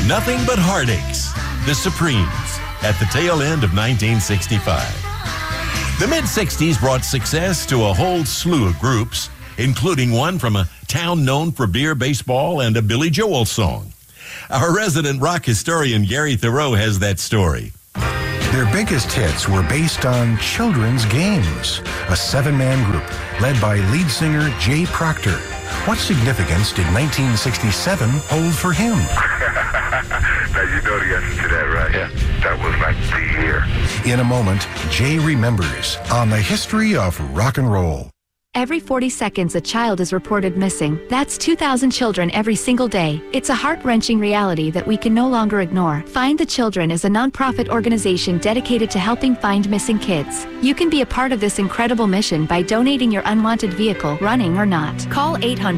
Nothing But Heartaches, The Supremes, at the tail end of 1965. The mid-60s brought success to a whole slew of groups, including one from a town known for beer, baseball, and a Billy Joel song. Our resident rock historian Gary Thoreau has that story. Their biggest hits were based on children's games, a seven-man group led by lead singer Jay Proctor. What significance did 1967 hold for him? Now you know the answer to that, right? Yeah. That was like the year. In a moment, Jay remembers on the history of rock and roll. Every 40 seconds, a child is reported missing. That's 2,000 children every single day. It's a heart-wrenching reality that we can no longer ignore. Find the Children is a non-profit organization dedicated to helping find missing kids. You can be a part of this incredible mission by donating your unwanted vehicle, running or not. Call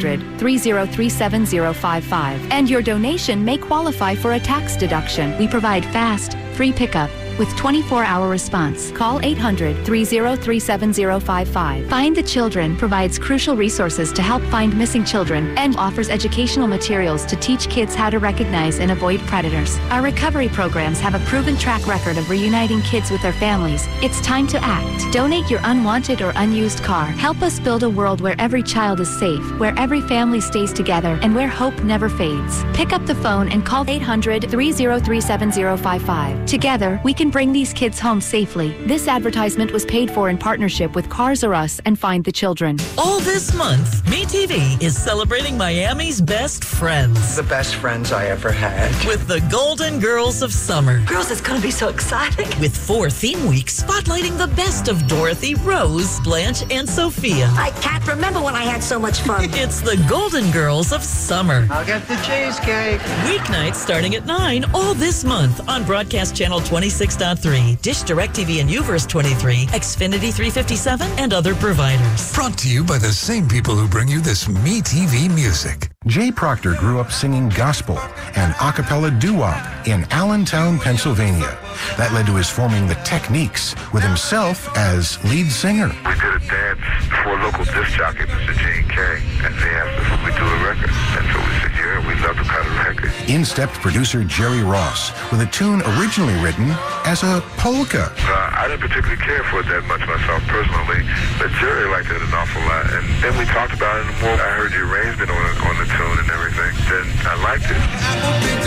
800-303-7055, and your donation may qualify for a tax deduction. We provide fast, free pickup with 24-hour response. Call 800-303-7055. Find the Children provides crucial resources to help find missing children and offers educational materials to teach kids how to recognize and avoid predators. Our recovery programs have a proven track record of reuniting kids with their families. It's time to act. Donate your unwanted or unused car. Help us build a world where every child is safe, where every family stays together, and where hope never fades. Pick up the phone and call 800-303-7055. Together, we can bring these kids home safely. This advertisement was paid for in partnership with Cars R Us and Find the Children. All this month, MeTV is celebrating Miami's best friends. The best friends I ever had. With the Golden Girls of Summer. Girls, it's going to be so exciting. With 4 theme weeks spotlighting the best of Dorothy, Rose, Blanche, and Sophia. I can't remember when I had so much fun. It's the Golden Girls of Summer. I'll get the cheesecake. Weeknights starting at 9 all this month on Broadcast Channel 26.3, Dish DirecTV and UVerse 23, Xfinity 357, and other providers. Brought to you by the same people who bring you this MeTV music. Jay Proctor grew up singing gospel and a cappella doo-wop in Allentown, Pennsylvania. That led to his forming the Techniques with himself as lead singer. We did a dance for a local disc jockey, Mr. Gene Kay, and they asked us if we do a record. And so we said, yeah, we love the kind of record. In stepped producer Jerry Ross with a tune originally written as a polka. I didn't particularly care for it that much myself personally, but Jerry liked it an awful lot. And then we talked about it, and the more I heard the arrangement on the tune and everything, then I liked it.